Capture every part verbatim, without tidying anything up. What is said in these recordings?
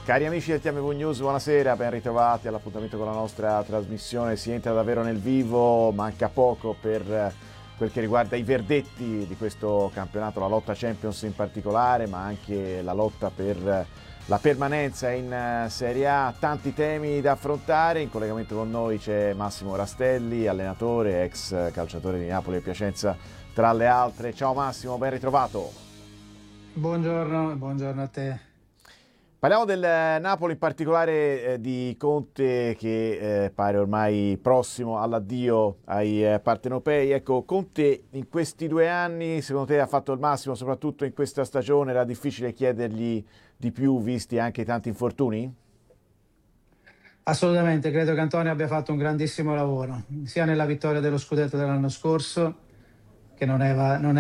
Cari amici del T M V News, buonasera, ben ritrovati all'appuntamento con la nostra trasmissione. Si entra davvero nel vivo, manca poco per quel che riguarda i verdetti di questo campionato, la lotta Champions in particolare, ma anche la lotta per la permanenza in Serie A. Tanti temi da affrontare. In collegamento con noi c'è Massimo Rastelli, allenatore, ex calciatore di Napoli e Piacenza tra le altre. Ciao Massimo, ben ritrovato. Buongiorno, buongiorno a te. Parliamo del Napoli, in particolare eh, di Conte, che eh, pare ormai prossimo all'addio ai eh, partenopei. Ecco, Conte in questi due anni secondo te ha fatto il massimo, soprattutto in questa stagione? Era difficile chiedergli di più, visti anche i tanti infortuni? Assolutamente, credo che Antonio abbia fatto un grandissimo lavoro, sia nella vittoria dello scudetto dell'anno scorso, che non era, non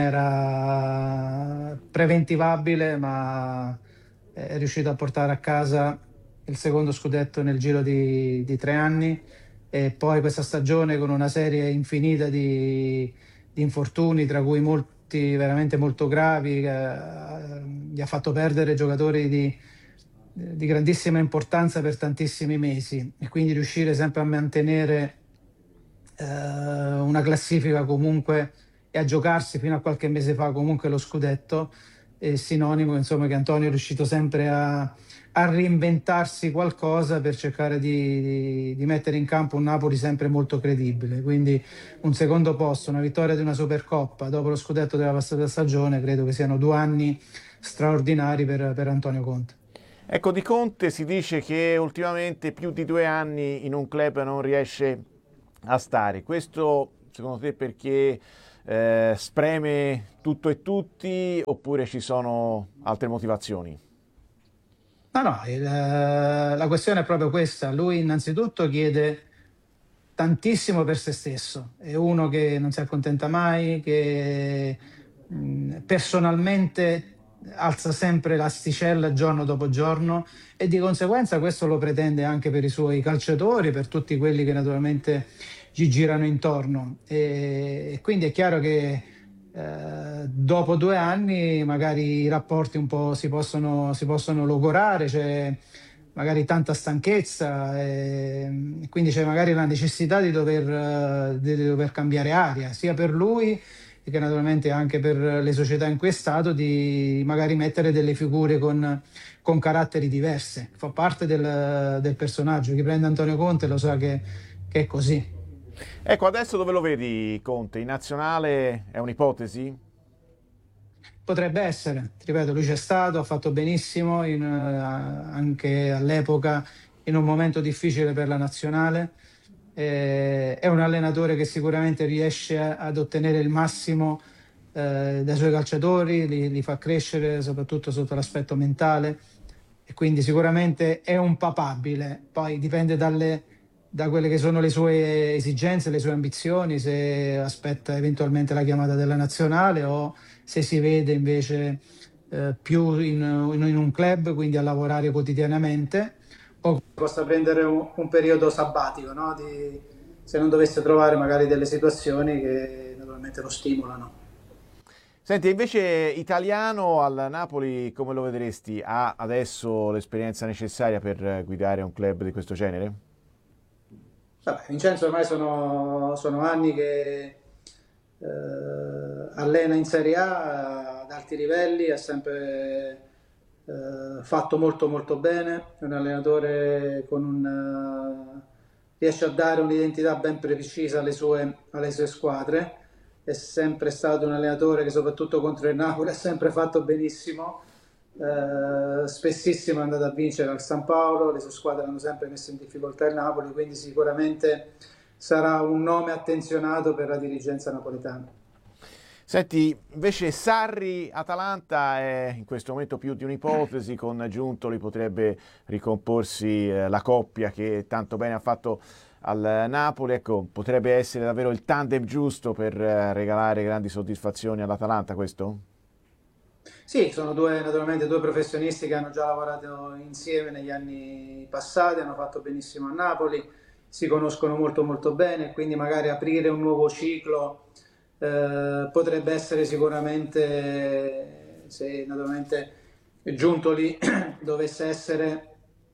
era preventivabile, ma è riuscito a portare a casa il secondo scudetto nel giro di, di tre anni, e poi questa stagione con una serie infinita di, di infortuni, tra cui molti veramente molto gravi, eh, gli ha fatto perdere giocatori di, di grandissima importanza per tantissimi mesi, e quindi riuscire sempre a mantenere eh, una classifica comunque e a giocarsi fino a qualche mese fa comunque lo scudetto è sinonimo, insomma, che Antonio è riuscito sempre a, a reinventarsi qualcosa per cercare di, di, di mettere in campo un Napoli sempre molto credibile. Quindi un secondo posto, una vittoria di una Supercoppa dopo lo scudetto della passata stagione, credo che siano due anni straordinari per, per Antonio Conte. Ecco, di Conte si dice che ultimamente più di due anni in un club non riesce a stare. Questo secondo te perché eh, spreme tutto e tutti, oppure ci sono altre motivazioni? No, no, il- la questione è proprio questa. Lui innanzitutto chiede tantissimo per se stesso, è uno che non si accontenta mai, che mh, personalmente alza sempre l'asticella giorno dopo giorno, e di conseguenza questo lo pretende anche per i suoi calciatori, per tutti quelli che naturalmente gli girano intorno. E, e quindi è chiaro che eh, dopo due anni magari i rapporti un po' si possono, si possono logorare, c'è magari tanta stanchezza, e quindi c'è magari la necessità di dover, eh, di dover cambiare aria, sia per lui che naturalmente anche per le società in cui è stato, di magari mettere delle figure con, con caratteri diverse. Fa parte del, del personaggio. Chi prende Antonio Conte lo sa che, che è così. Ecco, adesso dove lo vedi Conte? In nazionale è un'ipotesi? Potrebbe essere, ti ripeto, lui c'è stato, ha fatto benissimo in, eh, anche all'epoca in un momento difficile per la nazionale. Eh, è un allenatore che sicuramente riesce a- ad ottenere il massimo eh, dai suoi calciatori, li, li fa crescere soprattutto sotto l'aspetto mentale, e quindi sicuramente è un papabile. Poi dipende dalle, da quelle che sono le sue esigenze, le sue ambizioni, se aspetta eventualmente la chiamata della nazionale o se si vede invece eh, più in, in- in un club, quindi a lavorare quotidianamente, o possa prendere un, un periodo sabbatico, no? Di- se non dovesse trovare magari delle situazioni che naturalmente lo stimolano. Senti, invece italiano al Napoli come lo vedresti? Ha adesso l'esperienza necessaria per guidare un club di questo genere? Vabbè, Vincenzo ormai sono, sono anni che eh, allena in Serie A ad alti livelli, ha sempre eh, fatto molto molto bene, è un allenatore con un, eh, riesce a dare un'identità ben precisa alle sue, alle sue squadre, è sempre stato un allenatore che soprattutto contro il Napoli ha sempre fatto benissimo, eh, spessissimo è andato a vincere al San Paolo, le sue squadre hanno sempre messo in difficoltà il Napoli, quindi sicuramente sarà un nome attenzionato per la dirigenza napoletana. Senti, invece Sarri-Atalanta è in questo momento più di un'ipotesi, con Giuntoli potrebbe ricomporsi eh, la coppia che tanto bene ha fatto al Napoli. Ecco, potrebbe essere davvero il tandem giusto per eh, regalare grandi soddisfazioni all'Atalanta, questo? Sì, sono due, naturalmente due professionisti che hanno già lavorato insieme negli anni passati, hanno fatto benissimo a Napoli, si conoscono molto molto bene, quindi magari aprire un nuovo ciclo eh, potrebbe essere sicuramente, se naturalmente Giuntoli dovesse essere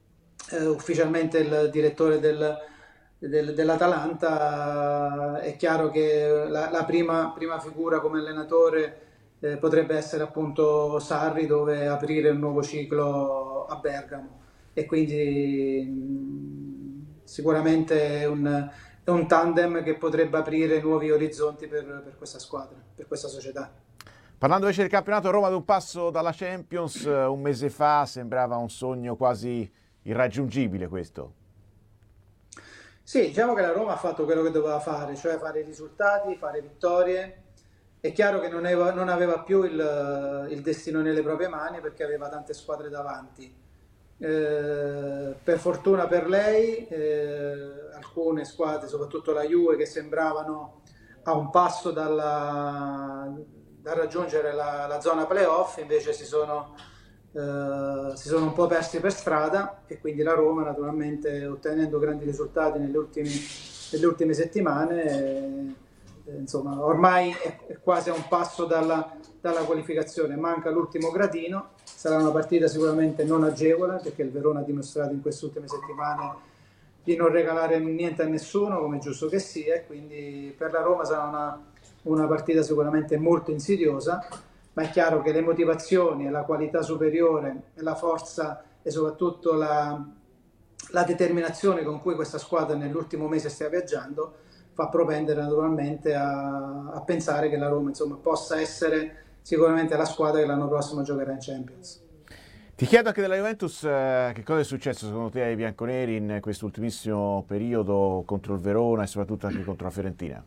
eh, ufficialmente il direttore del, del- dell'Atalanta. È chiaro che la, la prima, prima figura come allenatore eh, potrebbe essere appunto Sarri, dove aprire un nuovo ciclo a Bergamo, e quindi mh, sicuramente è un, è un tandem che potrebbe aprire nuovi orizzonti per, per questa squadra, per questa società. Parlando invece del campionato, Roma ad un passo dalla Champions, eh, un mese fa sembrava un sogno quasi irraggiungibile questo. Sì, diciamo che la Roma ha fatto quello che doveva fare, cioè fare risultati, fare vittorie. È chiaro che non aveva, non aveva più il, il destino nelle proprie mani, perché aveva tante squadre davanti. Eh, per fortuna per lei, eh, alcune squadre, soprattutto la Juve, che sembravano a un passo dalla, da raggiungere la, la zona playoff, invece si sono, eh, si sono un po' persi per strada, e quindi la Roma, naturalmente, ottenendo grandi risultati nelle ultime, nelle ultime settimane, eh, eh, insomma, ormai è, è quasi a un passo dalla, dalla qualificazione. Manca l'ultimo gradino. Sarà una partita sicuramente non agevole, perché il Verona ha dimostrato in queste ultime settimane di non regalare niente a nessuno, come è giusto che sia, e quindi per la Roma sarà una, una partita sicuramente molto insidiosa, ma è chiaro che le motivazioni e la qualità superiore e la forza, e soprattutto la, la determinazione con cui questa squadra nell'ultimo mese sta viaggiando fa propendere naturalmente a, a pensare che la Roma, insomma, possa essere sicuramente la squadra che l'anno prossimo giocherà in Champions. Ti chiedo anche della Juventus, eh, che cosa è successo secondo te ai bianconeri in questo ultimissimo periodo contro il Verona e soprattutto anche contro la Fiorentina?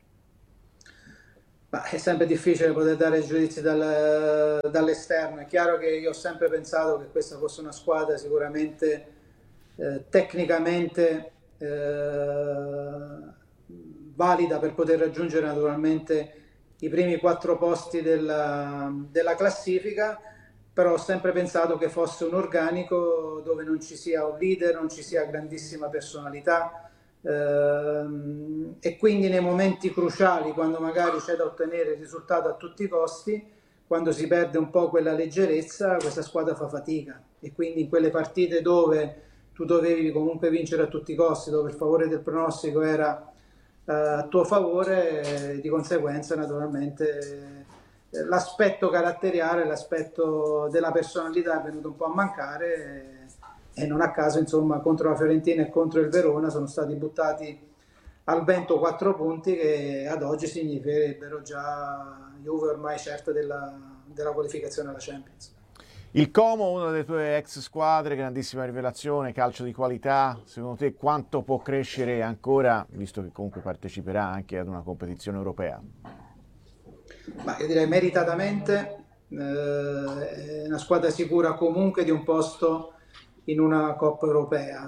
Ma è sempre difficile poter dare giudizi dal- dall'esterno. È chiaro che io ho sempre pensato che questa fosse una squadra sicuramente eh, tecnicamente eh, valida per poter raggiungere naturalmente i primi quattro posti della, della classifica, però ho sempre pensato che fosse un organico dove non ci sia un leader, non ci sia grandissima personalità, ehm, e quindi nei momenti cruciali, quando magari c'è da ottenere il risultato a tutti i costi, quando si perde un po' quella leggerezza, questa squadra fa fatica, e quindi in quelle partite dove tu dovevi comunque vincere a tutti i costi, dove il favore del pronostico era eh, a tuo favore, eh, di conseguenza naturalmente eh, l'aspetto caratteriale, l'aspetto della personalità è venuto un po' a mancare, e, e non a caso, insomma, contro la Fiorentina e contro il Verona sono stati buttati al vento quattro punti, che ad oggi significherebbero già Juve ormai certa della, della qualificazione alla Champions. Il Como, una delle tue ex squadre, grandissima rivelazione, calcio di qualità, secondo te quanto può crescere ancora, visto che comunque parteciperà anche ad una competizione europea? Ma io direi meritatamente, eh, è una squadra sicura comunque di un posto in una Coppa europea.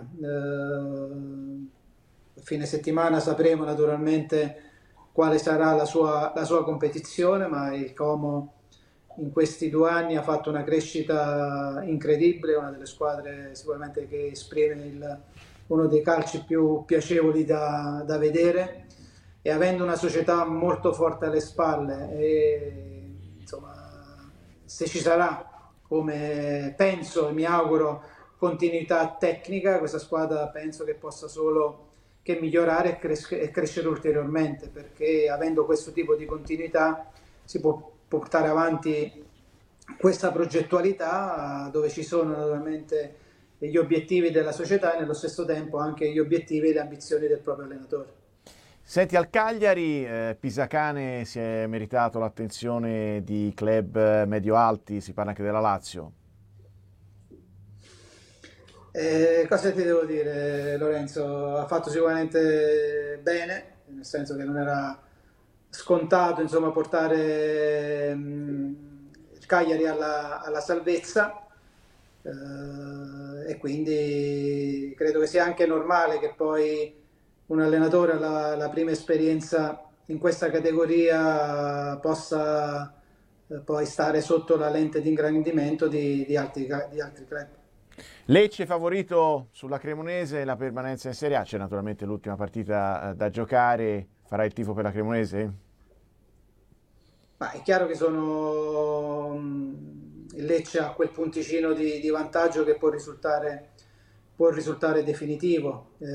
Eh, fine settimana sapremo naturalmente quale sarà la sua, la sua competizione, ma il Como in questi due anni ha fatto una crescita incredibile, una delle squadre sicuramente che esprime il, uno dei calci più piacevoli da, da vedere, e avendo una società molto forte alle spalle, e insomma, se ci sarà, come penso e mi auguro, continuità tecnica, questa squadra penso che possa solo che migliorare e, cres- e crescere ulteriormente, perché avendo questo tipo di continuità si può portare avanti questa progettualità, dove ci sono naturalmente gli obiettivi della società e nello stesso tempo anche gli obiettivi e le ambizioni del proprio allenatore. Senti, al Cagliari, eh, Pisacane si è meritato l'attenzione di club eh, medio-alti, si parla anche della Lazio. Eh, cosa ti devo dire, Lorenzo? Ha fatto sicuramente bene, nel senso che non era scontato, insomma, portare mh, il Cagliari alla, alla salvezza, eh, e quindi credo che sia anche normale che poi un allenatore alla, alla prima esperienza in questa categoria possa eh, poi stare sotto la lente di ingrandimento di, di altri, di altri club. Lecce favorito sulla Cremonese, la permanenza in Serie A, c'è naturalmente l'ultima partita eh, da giocare, farà il tifo per la Cremonese? Ma è chiaro che sono, il Lecce ha quel punticino di, di vantaggio che può risultare può risultare definitivo. Eh,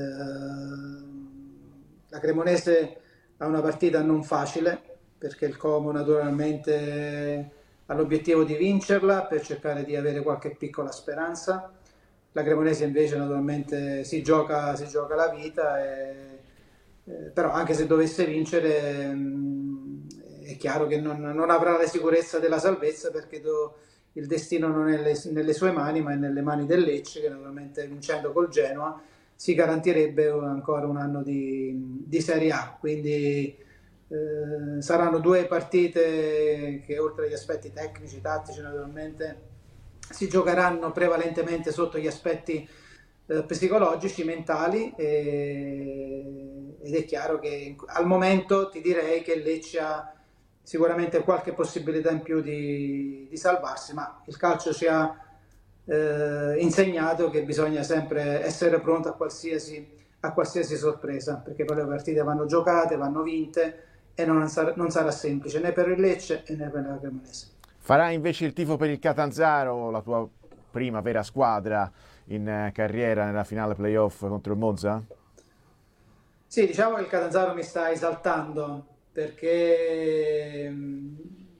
la Cremonese ha una partita non facile, perché il Como naturalmente ha l'obiettivo di vincerla per cercare di avere qualche piccola speranza. La Cremonese invece naturalmente si gioca, si gioca la vita, e, eh, però anche se dovesse vincere mh, è chiaro che non, non avrà la sicurezza della salvezza, perché do, il destino non è le, nelle sue mani, ma è nelle mani del Lecce, che naturalmente vincendo col Genoa si garantirebbe ancora un anno di, di Serie A. Quindi eh, saranno due partite che, oltre agli aspetti tecnici, tattici naturalmente, si giocheranno prevalentemente sotto gli aspetti eh, psicologici, mentali, e, ed è chiaro che al momento ti direi che il Lecce ha sicuramente qualche possibilità in più di, di salvarsi, ma il calcio ci ha eh, insegnato che bisogna sempre essere pronti a qualsiasi, a qualsiasi sorpresa, perché poi le partite vanno giocate, vanno vinte, e non sarà, non sarà semplice né per il Lecce né per la Cremonese. Farai invece il tifo per il Catanzaro, la tua prima vera squadra in carriera, nella finale playoff contro il Monza? Sì, diciamo che il Catanzaro mi sta esaltando, perché mh,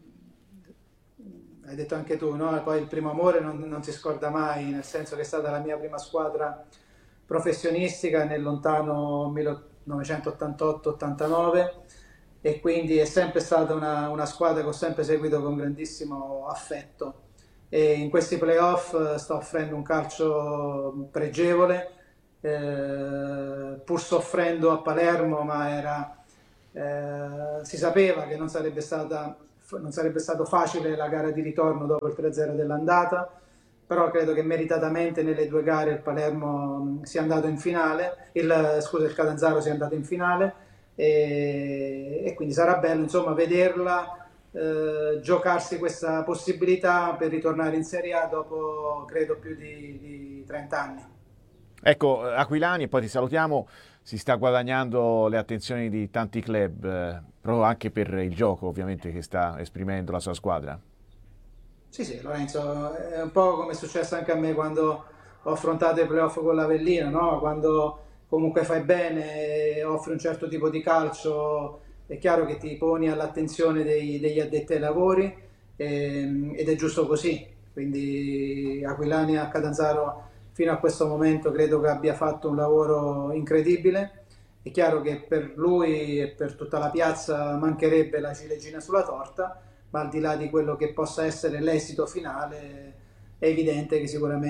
hai detto anche tu, no? Poi il primo amore non, non si scorda mai, nel senso che è stata la mia prima squadra professionistica nel lontano millenovecentottantotto ottantanove, e quindi è sempre stata una, una squadra che ho sempre seguito con grandissimo affetto. E in questi playoff eh, sta offrendo un calcio pregevole, eh, pur soffrendo a Palermo, ma era, eh, si sapeva che non sarebbe stata, non sarebbe stato facile la gara di ritorno dopo il tre zero dell'andata, però credo che meritatamente nelle due gare il Palermo sia andato in finale, il, scusa, il Catanzaro sia andato in finale, e, e quindi sarà bello, insomma, vederla eh, giocarsi questa possibilità per ritornare in Serie A dopo, credo, più di, di trenta anni. Ecco, Aquilani, e poi ti salutiamo, si sta guadagnando le attenzioni di tanti club, eh, proprio anche per il gioco ovviamente che sta esprimendo la sua squadra. Sì, sì, Lorenzo, è un po' come è successo anche a me quando ho affrontato i playoff con l'Avellino, no? Quando comunque fai bene e offri un certo tipo di calcio, è chiaro che ti poni all'attenzione dei- degli addetti ai lavori, ehm, ed è giusto così. Quindi Aquilani a Catanzaro fino a questo momento credo che abbia fatto un lavoro incredibile. È chiaro che per lui e per tutta la piazza mancherebbe la ciliegina sulla torta, ma al di là di quello che possa essere l'esito finale, è evidente che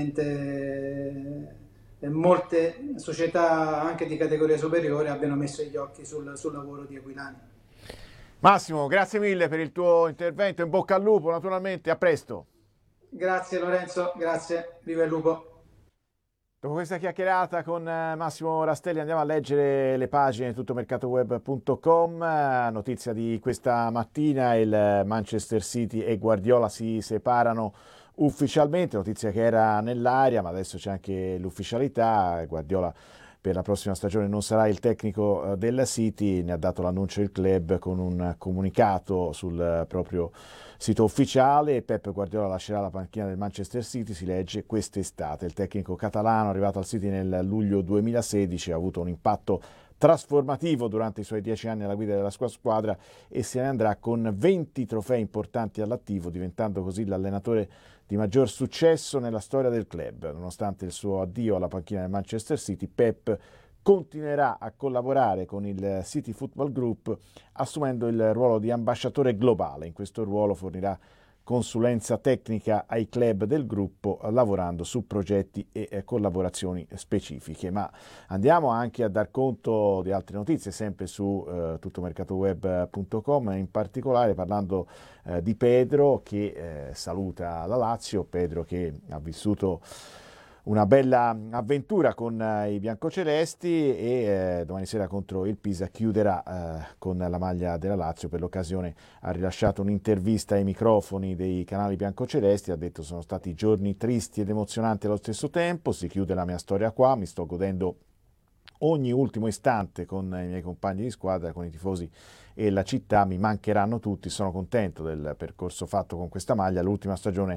sicuramente eh, molte società anche di categoria superiore abbiano messo gli occhi sul, sul lavoro di Aquilani. Massimo, grazie mille per il tuo intervento, in bocca al lupo naturalmente, a presto. Grazie Lorenzo, grazie, viva il lupo. Dopo questa chiacchierata con Massimo Rastelli andiamo a leggere le pagine tuttomercatoweb punto com. Notizia di questa mattina: il Manchester City e Guardiola si separano ufficialmente, notizia che era nell'aria ma adesso c'è anche l'ufficialità. Guardiola per la prossima stagione non sarà il tecnico del City, ne ha dato l'annuncio il club con un comunicato sul proprio sito ufficiale. Pep Guardiola lascerà la panchina del Manchester City, si legge, quest'estate. Il tecnico catalano, arrivato al City nel luglio duemilasedici, ha avuto un impatto trasformativo durante i suoi dieci anni alla guida della sua squadra e se ne andrà con venti trofei importanti all'attivo, diventando così l'allenatore di maggior successo nella storia del club. Nonostante il suo addio alla panchina del Manchester City, Pep continuerà a collaborare con il City Football Group assumendo il ruolo di ambasciatore globale. In questo ruolo fornirà consulenza tecnica ai club del gruppo, lavorando su progetti e collaborazioni specifiche. Ma andiamo anche a dar conto di altre notizie, sempre su eh, tuttomercatoweb punto com, in particolare parlando eh, di Pedro che eh, saluta la Lazio. Pedro che ha vissuto una bella avventura con eh, i biancocelesti e eh, domani sera contro il Pisa chiuderà eh, con la maglia della Lazio. Per l'occasione ha rilasciato un'intervista ai microfoni dei canali biancocelesti, ha detto: sono stati giorni tristi ed emozionanti allo stesso tempo, si chiude la mia storia qua, mi sto godendo ogni ultimo istante con i miei compagni di squadra, con i tifosi e la città, mi mancheranno tutti, sono contento del percorso fatto con questa maglia, l'ultima stagione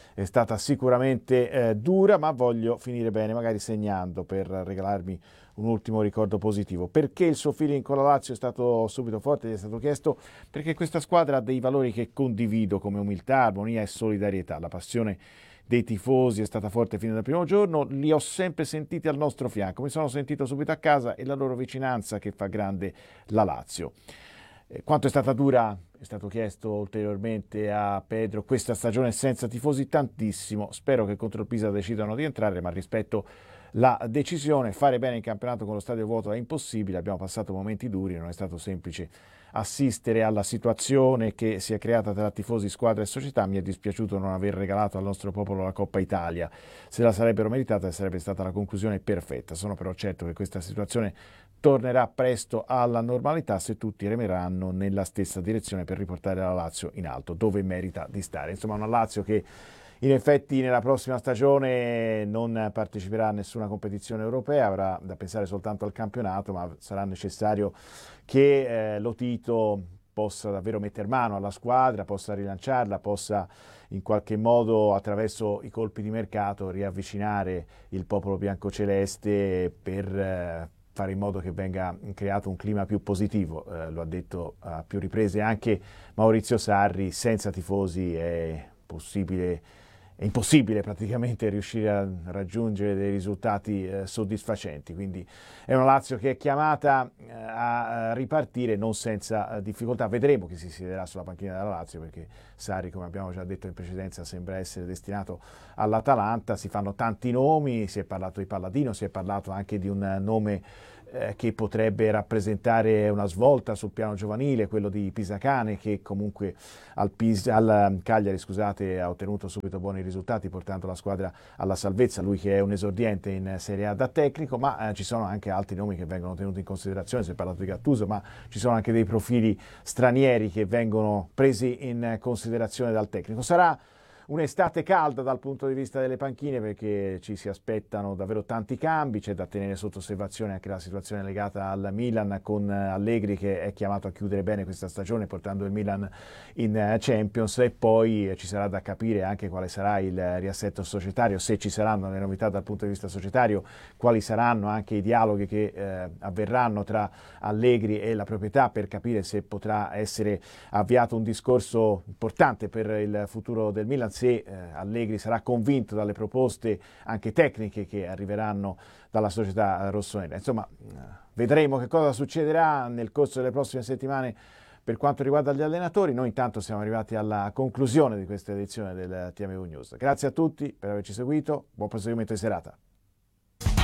è stata sicuramente eh, dura, ma voglio finire bene, magari segnando per regalarmi un ultimo ricordo positivo. Perché il suo feeling con la Lazio è stato subito forte, gli è stato chiesto, perché questa squadra ha dei valori che condivido come umiltà, armonia e solidarietà. La passione dei tifosi è stata forte fino dal primo giorno, li ho sempre sentiti al nostro fianco, mi sono sentito subito a casa e la loro vicinanza che fa grande la Lazio. Eh, quanto è stata dura, è stato chiesto ulteriormente a Pedro, questa stagione senza tifosi? Tantissimo, spero che contro il Pisa decidano di entrare, ma rispetto la decisione. Fare bene in campionato con lo stadio vuoto è impossibile, abbiamo passato momenti duri, non è stato semplice assistere alla situazione che si è creata tra tifosi, squadra e società. Mi è dispiaciuto non aver regalato al nostro popolo la Coppa Italia, se la sarebbero meritata e sarebbe stata la conclusione perfetta. Sono però certo che questa situazione tornerà presto alla normalità se tutti remeranno nella stessa direzione per riportare la Lazio in alto, dove merita di stare. Insomma, una Lazio che in effetti nella prossima stagione non parteciperà a nessuna competizione europea, avrà da pensare soltanto al campionato, ma sarà necessario che eh, Lotito possa davvero mettere mano alla squadra, possa rilanciarla, possa in qualche modo attraverso i colpi di mercato riavvicinare il popolo biancoceleste per eh, fare in modo che venga creato un clima più positivo. Eh, lo ha detto a più riprese anche Maurizio Sarri, senza tifosi è possibile È impossibile praticamente riuscire a raggiungere dei risultati eh, soddisfacenti, quindi è una Lazio che è chiamata eh, a ripartire non senza eh, difficoltà. Vedremo chi si siederà sulla panchina della Lazio, perché Sarri, come abbiamo già detto in precedenza, sembra essere destinato all'Atalanta. Si fanno tanti nomi, si è parlato di Palladino, si è parlato anche di un nome eh, che potrebbe rappresentare una svolta sul piano giovanile, quello di Pisacane, che comunque al, Pis- al Cagliari scusate, ha ottenuto subito buoni risultati portando la squadra alla salvezza, lui che è un esordiente in Serie A da tecnico, ma eh, ci sono anche altri nomi che vengono tenuti in considerazione. Si è parlato di Gattuso, ma ci sono anche dei profili stranieri che vengono presi in considerazione dal tecnico. Sarà un'estate calda dal punto di vista delle panchine, perché ci si aspettano davvero tanti cambi. C'è da tenere sotto osservazione anche la situazione legata al Milan, con Allegri che è chiamato a chiudere bene questa stagione portando il Milan in Champions, e poi ci sarà da capire anche quale sarà il riassetto societario, se ci saranno le novità dal punto di vista societario, quali saranno anche i dialoghi che eh, avverranno tra Allegri e la proprietà per capire se potrà essere avviato un discorso importante per il futuro del Milan, se eh, Allegri sarà convinto dalle proposte anche tecniche che arriveranno dalla società rossonera. Insomma, vedremo che cosa succederà nel corso delle prossime settimane per quanto riguarda gli allenatori. Noi intanto siamo arrivati alla conclusione di questa edizione del T M V News. Grazie a tutti per averci seguito, buon proseguimento di serata.